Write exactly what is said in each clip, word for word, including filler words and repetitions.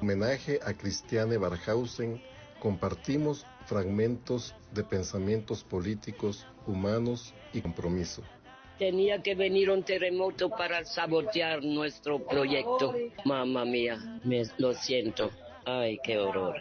Homenaje a Christiane Barkhausen, compartimos fragmentos de pensamientos políticos, humanos y compromiso. Tenía que venir un terremoto para sabotear nuestro proyecto. Mamma mía, me, lo siento. Ay, qué horror.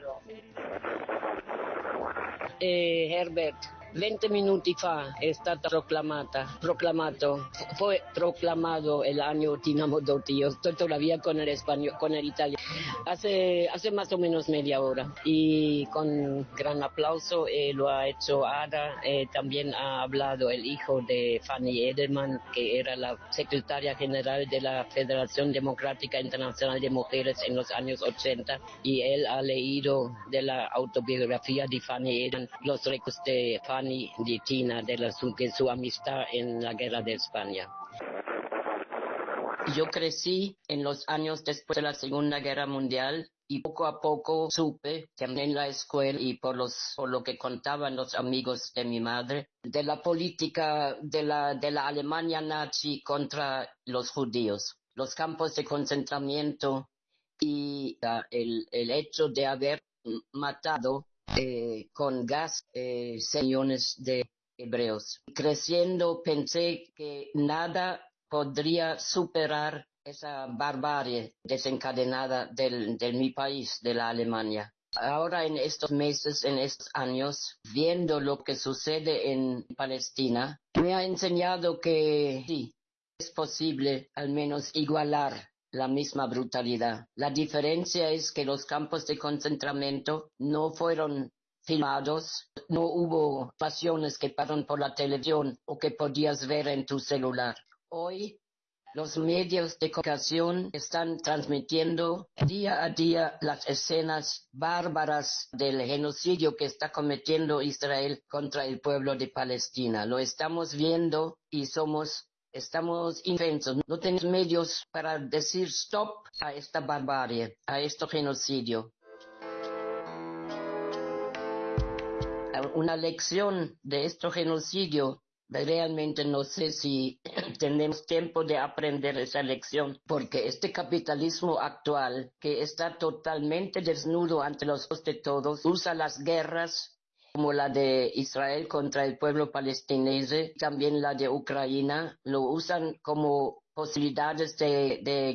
Eh, Herbert, veinte minuti fa è stata proclamata, proclamato, fue proclamado el año Dinamo Dotti. Yo estoy todavía con el español, con el italiano. Hace, hace más o menos media hora y con gran aplauso eh, lo ha hecho Ada. Eh, también ha hablado el hijo de Fanny Edelman, que era la secretaria general de la Federación Democrática Internacional de Mujeres en los años ochenta, y él ha leído de la autobiografía de Fanny Edelman los recuerdos de Fanny de Tina, de, la, su, de su amistad en la guerra de España. Yo crecí en los años después de la Segunda Guerra Mundial y poco a poco supe, también en la escuela y por, los, por lo que contaban los amigos de mi madre, de la política de la, de la Alemania nazi contra los judíos, los campos de concentramiento y uh, el, el hecho de haber matado eh, con gas eh, millones de hebreos. Creciendo pensé que nada podría superar esa barbarie desencadenada del, de mi país, de la Alemania. Ahora en estos meses, en estos años, viendo lo que sucede en Palestina, me ha enseñado que sí, es posible al menos igualar la misma brutalidad. La diferencia es que los campos de concentramiento no fueron filmados, no hubo pasiones que pasaron por la televisión o que podías ver en tu celular. Hoy los medios de comunicación están transmitiendo día a día las escenas bárbaras del genocidio que está cometiendo Israel contra el pueblo de Palestina. Lo estamos viendo y somos Estamos indefensos, no tenemos medios para decir stop a esta barbarie, a este genocidio. Una lección de este genocidio, realmente no sé si tenemos tiempo de aprender esa lección, porque este capitalismo actual, que está totalmente desnudo ante los ojos de todos, usa las guerras como la de Israel contra el pueblo palestinense, también la de Ucrania, lo usan como posibilidades de, de